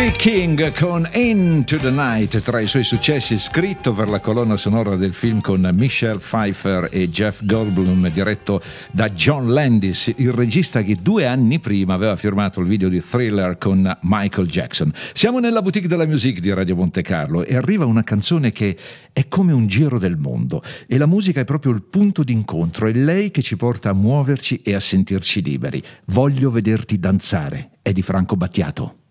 King con Into the Night, tra i suoi successi, scritto per la colonna sonora del film con Michelle Pfeiffer e Jeff Goldblum, diretto da John Landis, il regista che 2 anni prima aveva firmato il video di Thriller con Michael Jackson. Siamo nella boutique della music di Radio Monte Carlo e arriva una canzone che è come un giro del mondo e la musica è proprio il punto d'incontro, è lei che ci porta a muoverci e a sentirci liberi. Voglio vederti danzare, è di Franco Battiato.